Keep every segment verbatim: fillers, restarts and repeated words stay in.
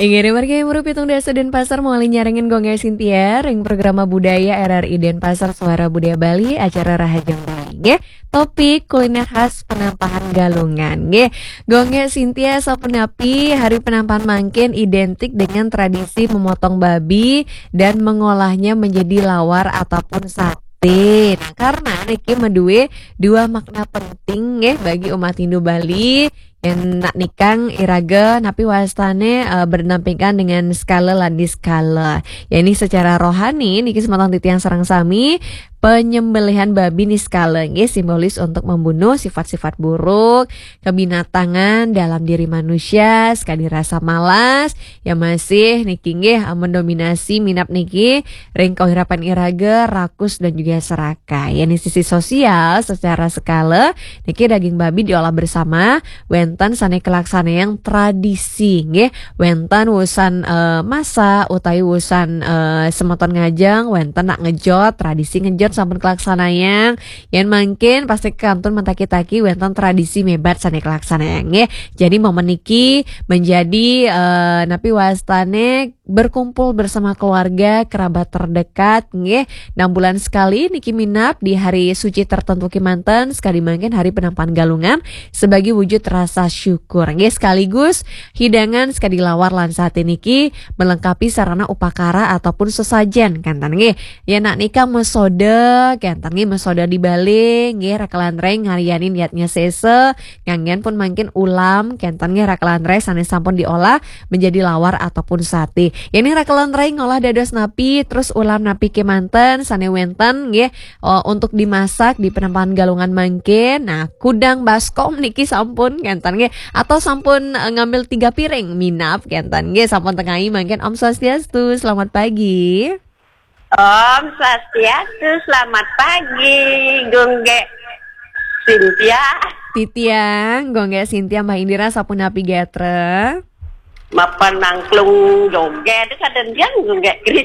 Ingin marga yang merupitung desa Denpasar mulai nyaringin gonggay Sintia ring programa budaya R R I Denpasar Suara Budaya Bali acara Rahajang Bali nge. Topik kuliner khas penampahan Galungan nge. Gonggay Sintia sapenapi hari penampahan mangkin identik dengan tradisi memotong babi dan mengolahnya menjadi lawar ataupun sate. Nah, karena niki medue dua makna penting nge bagi umat Hindu Bali yang nak nikang iraga napi wastane uh, berdampingan dengan skala landi skala. Ya ini secara rohani niki sematang titiang sarang sami penyembelihan babi ni skala nggih simbolis untuk membunuh sifat-sifat buruk, kebinatangan dalam diri manusia, sekali rasa malas yang masih niki nggih mendominasi minap niki ring kahirapan iraga, rakus dan juga serakah. Ya ini sisi sosial secara skala niki daging babi diolah bersama wenten sane kelaksana yang tradisi nggih wenten wusan uh, masa utai wusan uh, semeton ngajang wenten nak ngejot tradisi ngejot sampun kelaksanayang yang mungkin pasti kantun mentaki-taki wenten tradisi mebat sane kelaksanayang nggih. Jadi momen niki menjadi uh, napi wastane berkumpul bersama keluarga kerabat terdekat nggih enam bulan sekali niki minap di hari suci tertentu kimanten sekali mungkin hari penampahan Galungan sebagai wujud rasa syukur nggih sekaligus hidangan sekali lawar lan sate niki melengkapi sarana upakara ataupun sesajen kantan nggih ya nak nikah mesoda kantan nggih mesoda di Bali nggih rakalanreng ngariani niatnya sese nganggen pun mungkin ulam kantan nggih rakalanreng sanes sampun diolah menjadi lawar ataupun sate. Ini rakalanreng ngolah dados napi terus ulam napi kemanten sane wenten nggih oh, untuk dimasak di penampahan Galungan mangkin. Nah, kudang baskom niki sampun kantan nggih atau sampun uh, ngambil tiga piring minap kantan nggih sampun tengahi mangkin. Om Swastiastu, selamat pagi. Om Swastiastu, selamat pagi. Gongge Sintia. Titiang, Gongge Sintia Mbak Indira sapunapi getre. Mapan nangklung joget kadang dia gongge Kris.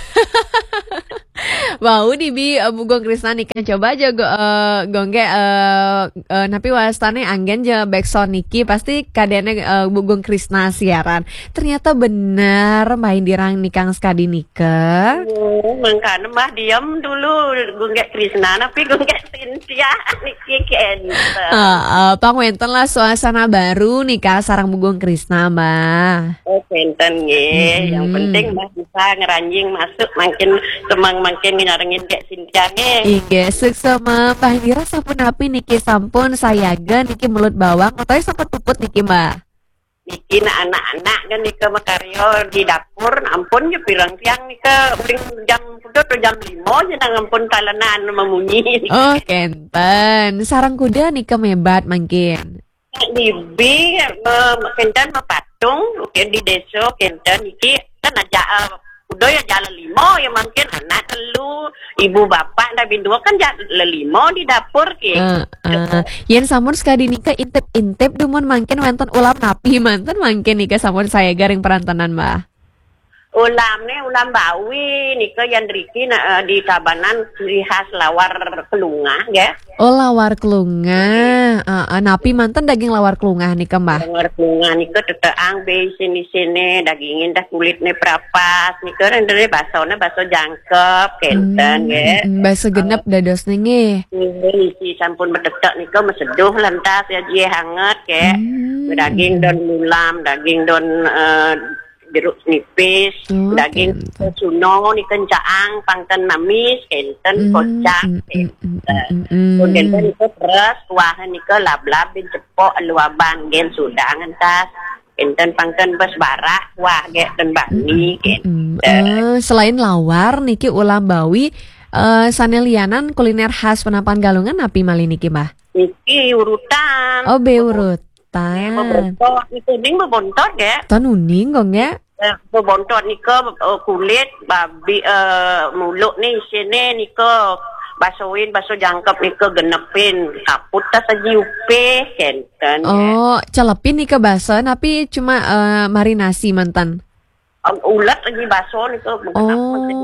Wow, dibi uh, Bugong Krisna nih kan coba aja go, uh, gongge uh, uh, napi wastane anggen je backsound niki pasti kadene uh, Bugong Krisna siaran. Ternyata benar Mbak Indirang nikang sekadi nika. Oh, mengkana mah diam dulu gongge Krisna tapi gongge Sintia niki kenten. Uh, uh, pangwenten lah suasana baru nikah sarang Bugong Krisna Mbak. Oh, kenten nggih. Hmm. Yang penting mah bisa ngeranjing masuk makin semang makin ngarengin kayak Sintia nge. Iya, seksama Mbak Indira sampun api niki sampun sayaga niki mulut bawang atau sampun puput niki Mbak. Niki na anak-anak kan nika makaryo di dapur ampun ya pirang tiang nika uling jam kuda atau jam lima jenang ampun talanan memunyi. Oh, kenten. Sarang kuda nika mebat mungkin. Nibi uh, kenten mepatung di desa kenten niki kan aja uh, udah ya jalan limo ya mungkin anak telu ibu bapak dah bindua kan jalan limo di dapur ke. Uh, uh, yen sampun sekali nikah intip-intip dumun mungkin wonten ulam napi manten mungkin nikah sampun saya garing perantanan Mbak. Ulam nih ulam bawi nikah yang riki uh, di Tabanan ciri khas lawar kelungah ya. Oh lawar kelungah, uh, uh, napi manten daging lawar kelungah nih Mbak. Lawar kelungah nih ke teteang be sini sini dagingin dah kulitnya perapas nih ke rendere basahnya baso jangkep kenten ya. Hmm, baso genep uh, dados nih. Ini si sampun bertetek nih ke meseduh lantas ya jie hangat ya. Hmm. Daging don ulam, daging don uh, jeruk nipis, oh, daging suno, ikan caang, pangten namis, kenten, mm, kocak, kenten. Kemudian mm, itu beras, kuahan itu lab-lab, bin cepok, aluaban, gen sudang, entas, kenten, pangten, bes barak, kuah, kenten, bani, kenten. Uh, selain lawar, niki ulam bawi, uh, sanelianan kuliner khas penampahan Galungan, api mali niki Mbah? Niki urutan. Oh, be urutan. Bebontot, itu ning bebontot ya. Tan uning kong ya. Bebontot nih ke uh, kulit babi uh, mulut nih sini nih ke basuhin baso jangkep nih ke genepin kaput tas saji upe kenten. Oh, ya. Celepin nih ke baso tapi cuma uh, marinasi mantan. Um, ulat lagi baso nih ke. Oh,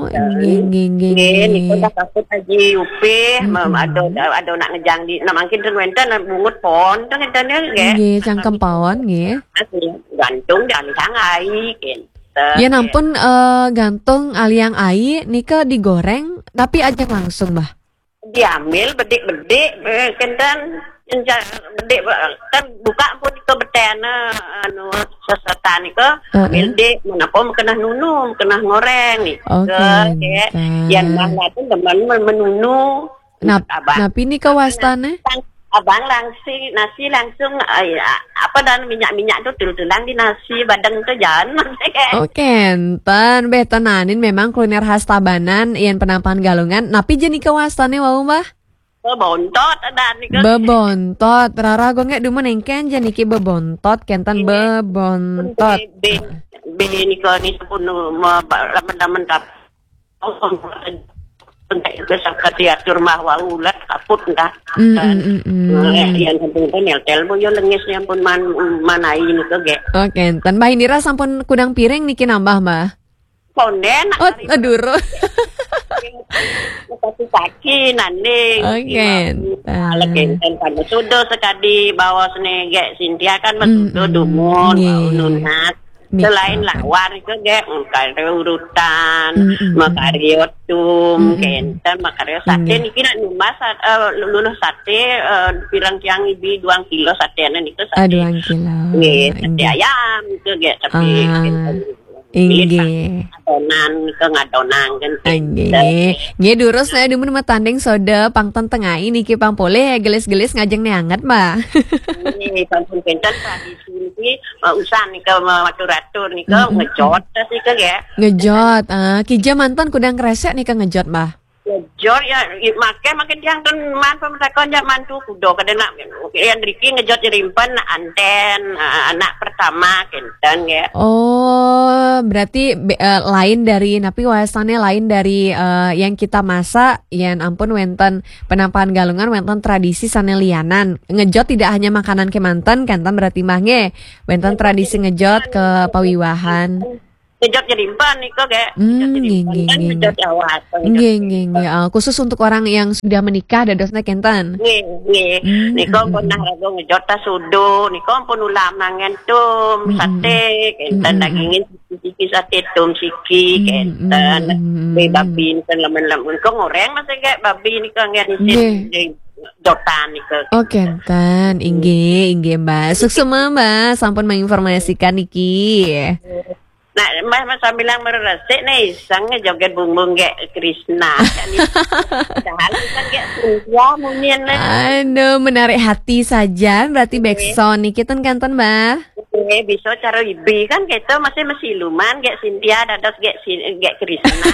Oh, nggih nggih nggih. Nggih, niku dah takut aji upih, ada ada nak ngejang di, nak mangkin ten wenten bungut pon, ten ngeten nggih. Nggih, cangkem pawon nggih. Gantung di aliang ai kinten. Ya nampun uh, gantung aliang ai nika digoreng tapi ajak langsung, Mbah. Diambil bedik-bedik kinten bedik kan buka pun itu betena anu sesetan nika bedik menapa kena nunu kena ngoreng nih. Oke. Yang mana tuh teman menunu. Nap, napi nika wastane? Abang langsung nasi langsung ay, apa dan minyak-minyak tuh dul-dulang di nasi badeng tuh jangan. Oke, enten betenanin memang kuliner khas Tabanan yang penampan Galungan. Napi jadi kewastane wau Mbah? Bebontot ada nih kan. Bebontot, rara gue nggak demen engken jadi ki bebontot, kenten bebontot. B B ini kan ini pun laman-laman tap. Untuk kesakat diatur mahwa ulat kaput dah. Yang penting kan nyetel bo yo lengis yang pun man manai ini ke ge. Oke, enten Mbah Indira sampun kudang piring niki nambah Mbah. Ponden. Oh, aduh. Kasih kaki nanti. Oke. Lagi kan sudah sekali bawa senege Cynthia kan sudah dumur nunat. Selain lawar itu gak makario urutan, makario tum, kenten, makario sate. Niki nak numbas lulus sate, pirang tiang ibi dua kilo sate nih itu sate. Dua kilo. Nih sate ayam itu gak tapi. Inggih. Adonan ke ngadonang kan. Inggih. Nggih durus saya demen mah tanding soda pangton tengai niki pang pole gelis-gelis ngajeng neanget, Mbak. Ini pangton pentan tradisi niki usan nika matur-atur nika ngejot sih ke ya. Ngejot. Ah, kija mantan kudang kresek nika ngejot, Mbah. Ngejot ya make makin tiang kan man pemerintah ya mantu kudo kadang yang Riki ngejot rimpen anten anak pertama kenten ya. Oh, berarti uh, lain dari napi wawasannya lain dari uh, yang kita masak, yang ampun wenten penampakan Galungan wenten tradisi sanelianan. Ngejot tidak hanya makanan kemanten kan berarti mah nge wenten tradisi ngejot ke pawiwahan. Ngejot jadi empan nih kok kayak ngejot awal ngejot khusus untuk orang yang sudah menikah dadosna kenten nggih nggih niko pernah rago ngejot ta sudo niko pun ulam nangen tum sate kenten dagingin siki sate tum siki kenten be babi kenten lemen-lemen kok ngoreng masih kayak babi niko ngene jotan niko. Oh kenten inggih inggih Mbak sukses Mbak sampun menginformasikan niki. Nah, mas sambil bilang meresik nih, sangnya joget bumbung kayak Krishna. Padahal kan kayak Cynthia mungkin lah. Aduh, menarik hati saja. Berarti backsound nih, kita kanton Mbak. Eh, bisa cara ibi kan kita masih masih luman kayak Cynthia dados kayak kayak Krishna.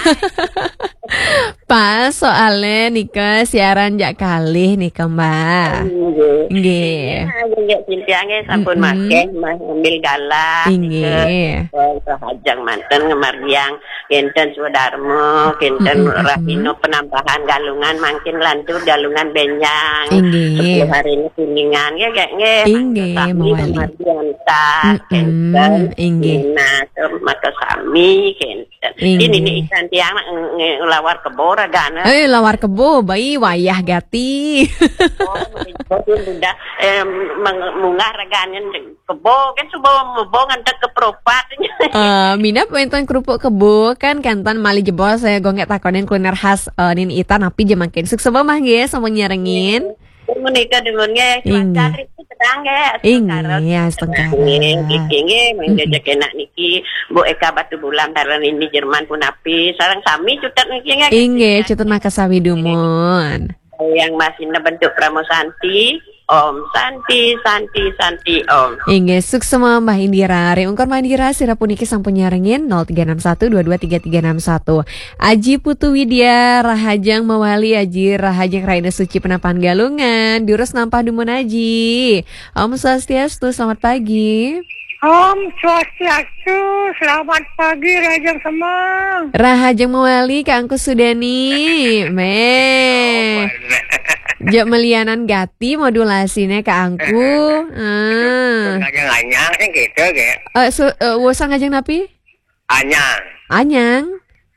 Pas soalnya nika siaran jak kalih nika Mbak. Nggih. Nggih Cynthia nggih sampun make ambil galah. Nggih. Hajang manten ngemargiang kenten Sudarmo kenten Rahino penambahan Galungan makin lantur Galungan Benjang. Sepuluh hari ini kuningan ya kayak nggih. Inggih Margian ta kenten. Inggih. Nah, maka sami kenten. Ini nih ikan tiang lawar kebo ragana. Eh lawar kebo bayi wayah gati. Oh, sudah munggah raganya kebo kan subuh mebo ngantek ke propat. Uh, minap wenten kerupuk kebo kan kantan mali jebol saya gongek takonin kuliner khas uh, nin ita napi jemakin sukses mah nggih sama nyarengin. Menika dengonnya cuaca itu sedang nggih. Inggih, setengah. Nggih, menjajak enak niki Bu Eka Batu Bulan dalan ini Jerman pun api sareng sami cutet niki nggih. Inggih, cutet makasawi dumun. Yang masih bentuk Pramosanti Om Santi Santi Santi Om. Inggih sukses Mbah Indira. Reungkon Mbah Indira sira puniki sampun nyarengin nol tiga enam satu dua dua tiga tiga enam satu. Aji Putu Widya Rahajang Mawali Aji Rahajang Raina Suci Penampakan Galungan. Diurus nampah dumun Aji. Om Swastiastu selamat pagi. Om Swastiastu, selamat pagi Rahajang Semang. Rahajang Mawali Kak Angku Sudani. Me. Jak melianan gati modulasinya Kak Angku. Ah. Ngajeng anyang kan gitu kayak. Eh, so, uh, wasa ngajeng napi? Anyang. Anyang.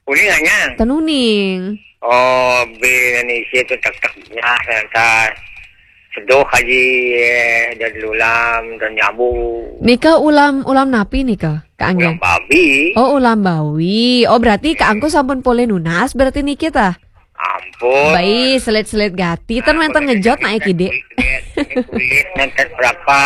Uning anyang. Tenuning. Oh, bin ni siya tu tak-taknya lantas. Seduh haji eh, dan lulam dan nyabu. Nika ulam ulam napi nika Kak Ulam Angge. babi. Oh ulam bawi. Oh berarti Kak Angku sampun pole nunas berarti niki tah. Ampun. Baik selit-selit gati tan mantan ngejot naik ide. Kulit nanti berapa?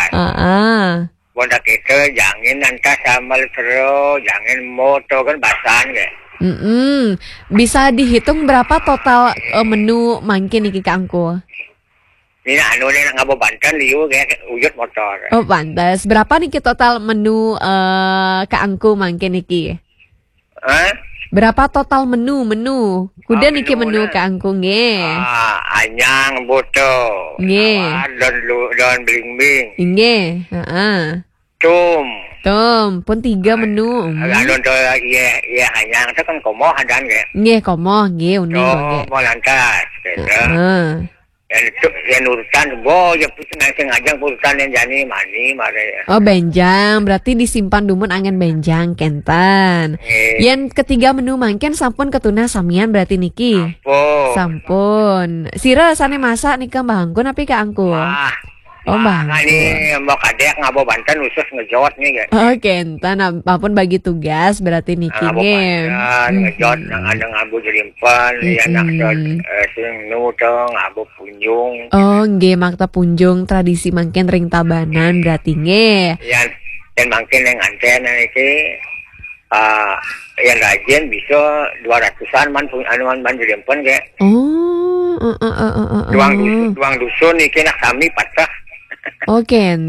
Ah. Bodak itu jangan nanti sama seru, jangan moto kan basan ke. Mm-mm. Bisa dihitung berapa total uh, menu mangkin niki Kak Angku? Ini anu ni nak ngabo Banten liu kayak ujut motor. Oh pantas. Berapa niki total menu uh, Kak Angku mangkin niki? Hah? Berapa total menu menu? Kuda Ah, niki menu menu na. Kak Angku nge. Ah, anyang boto. Nge. Don lu don bling-bling. Nge. Heeh. Tum. Tom, pun tiga menu. Agak don tu iya iya anyang tu kan komo hadan ke. Nge komo nge uning Oh, nge. mau lantas. Gitu. Heeh. Yang itu yang urutan bo ya pusing ngajang urutan yang jani mani mare. Oh benjang, berarti disimpan dumun angen benjang kentan. Eh, Yang ketiga menu mangken sampun ketuna samian berarti niki. po. Sampun. Sira sane masak nika Mbah Angku napi Kak Angku? Wah. Oh, Bang. Nah, ini mau kadek ngabo Banten khusus ngejot nih ya. Oh kentan, apapun bagi tugas berarti niki Ngabo nge. Banten ngejot nang ada ngabo jerimpan ya nak Mm-mm. eh, sing nu to ngabo punjung. Oh nge makta punjung tradisi mangken ring tabanan berarti nge. Yan dan makin yang anten iki ah yang rajin bisa dua ratusan man pun anu man man jerimpan ke. Oh, uh, uh, uh, uh, uh, Duang uh. dusun, duang dusun iki nak kami patah. Oh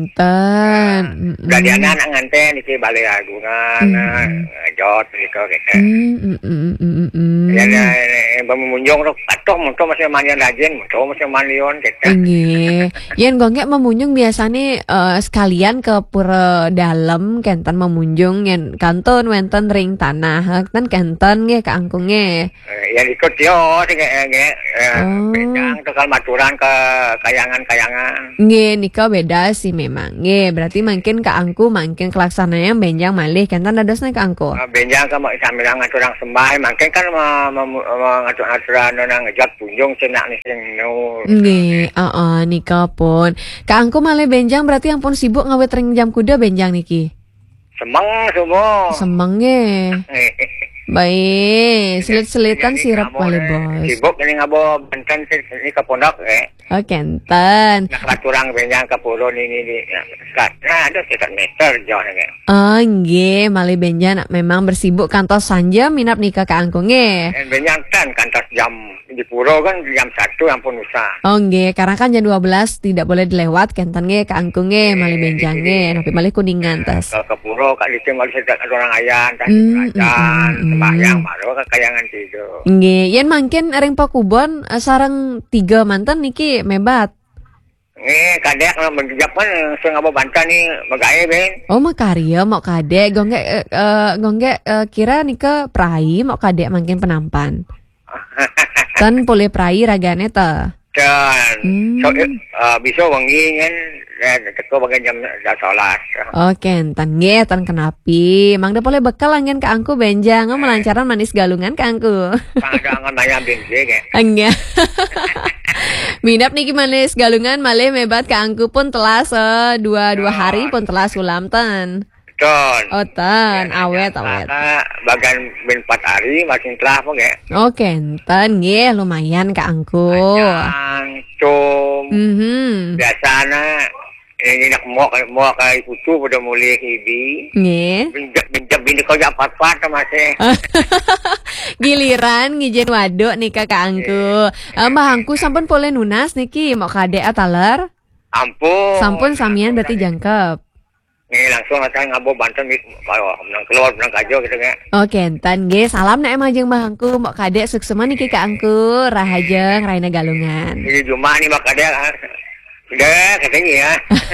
kentan. Jadi anak nganten iki balai agungan, ngejot gitu gitu. Mm, mm, mm, mm, mm, mm. Ya, ya, memunjung tu patok motor masih manian rajin, motor masih manion kita. Nggih. Yen gonggek memunjung biasanya eh, sekalian ke pura dalam kentan memunjung yen kanton wenten ring tanah kan kentan nggih Kak Angku nggih. Yang ikut yo, sih kayak kayak Oh. bedang tukal maturan ke kayangan-kayangan. Nggih nika beda sih memang. Nggih berarti mungkin Kak Angku mungkin kelaksananya benjang malih kentan dadosna Kak Angku. Benjang ke mau sambil ngaturang sembah, makin kan ngatur-ngaturan nang ngejot punjung cenak nih sing nu. Nggih, heeh nika pun. Kak Angku malih benjang berarti ampun sibuk ngawet ring jam kuda benjang niki. Semeng semua. Semeng nggih. Baik, selit-selitan sirap malih bos. Sibuk ini ngabo Banten ini ke pondok eh. Oh kentan. Nak ngaturang benjang ke pulau ini ini. Nah, ada sekitar meter jauh nih. Oh nggih, malih benjang memang bersibuk kantos sanja minap nika Kak Angku nggih. Dan benjang kan kantor jam di pulau kan jam satu ampun usah. Oh nggih, karena kan jam dua belas tidak boleh dilewat kentan nggih Kak Angku nggih, malih benjang nggih, tapi malih kuningan tas. Ke ke pulau kak di malu sedak orang ayan dan Hmm, kerajaan hmm, hmm, sembahyang hmm. baru ke kayangan tidur. Nggih, yen mangken ring Pakubon eh, sareng tiga mantan niki mebat. Nih kadek lah menjejak kan saya ngabo Banten nih magae ben. Oh makarya mau kadek gonggek eh, eh, gonggek eh, kira nika prai mau kadek mangken penampan. Kan boleh prai ragane ta. Dan Hmm. so uh, bisa wengi kan teko bagian jam jam sholat. Oke, entan nggih, tan kenapi. Mang da boleh bekal angin Kak Angku benjang melancaran manis galungan Kak Angku. Kang ada ngan bayar bensin ke. Enggak. Minap niki manis galungan malih mebat Kak Angku pun telah se dua dua hari pun telah sulam tan. Don. Oh tan, awet awet. Bagian ben empat hari masih telah apa ke. Oke, entan nggih lumayan Kak Angku. Yang cum Mhm. biasana ini nak mau mau kayak putu pada mulai hibi. Nggih. Benjak benjak bini kau japat-pat masih. Giliran ngijen waduk nih Kak Angku. Eh, Mbah Angku sampun pole nunas niki mau kadek ataler. Ampun. Sampun samian berarti jangkep. Nih langsung saya ngabo Banten kalau menang keluar menang kajo gitu kan. Oke, entan nggih salam nek emang jeung Mbah Angku mau kadek suksema niki Kak Angku rahajeng raina galungan. Ini cuma nih bak ada. Udah katanya ya.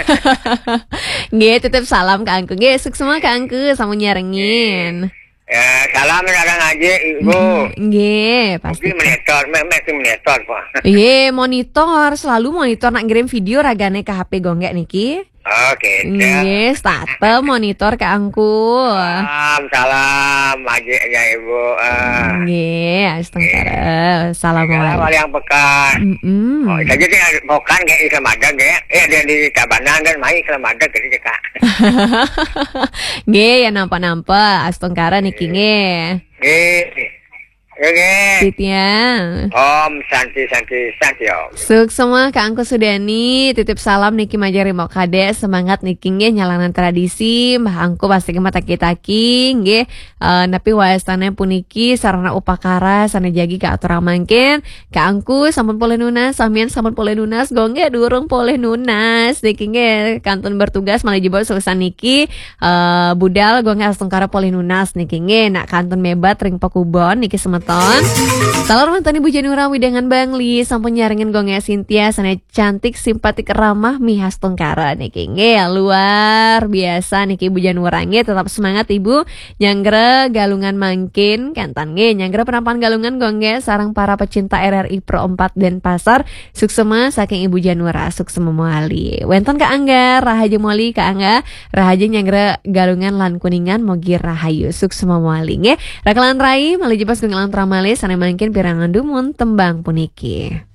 Nggih tetep salam Kak Angku. Nggih suksema Kak Angku samu nyarengin. Ya salam kadang aja ibu. Nggih, pasti. Mungkin monitor, masih monitor pak. Iya, monitor selalu monitor nak ngirim video ragane ke H P gonggek niki. Oke. Nggih, state monitor Kak Angku. Salam, salam, maju ya Ibu. Uh, Nggih, astengkara. Assalamualaikum. Wali yang pekan. Mm-mm. Oh, saja sih bukan kayak Islam Adag ya. Eh, dia di Tabanan kan main Islam Adag gitu Kak. Nggih, ya nampak-nampak astengkara niki nggih. Nggih. Oke. Titya. Om Santi Santi Santi Om. Suk semua Kak Angku Sudani, titip salam Niki Majari mau kade, semangat Niki nggih nyalanan tradisi, Mbah Angku pasti ke mata taki nggih. Uh, napi waestane puniki sarana upakara sana jagi ka atur mangkin. Kak Angku sampun pole nunas, samian sampun pole nunas, gongge durung pole nunas. Niki nggih kantun bertugas malih jebol susan niki uh, budal gongge astungkara pole nunas niki nggih nak kantun mebat ring pakubon niki semet Salam mantan Ibu Janura dengan Bangli sampun nyaringin gongnya Cynthia sana cantik simpatik ramah mihas tengkara niki nggih luar biasa niki Ibu Janura nggih tetap semangat Ibu nyanggre galungan mangkin kantan nggih nyanggre penampakan galungan gongnya sarang para pecinta R R I Pro empat Denpasar suksema saking Ibu Janura suksema muali wenten Kak Angga rahaja muali Kak Angga rahaja nyanggre galungan lan kuningan mogi rahayu suksema muali nggih rakalan rai malih jepas gonglan Ramale sana mangkin pirangan dumun tembang puniki.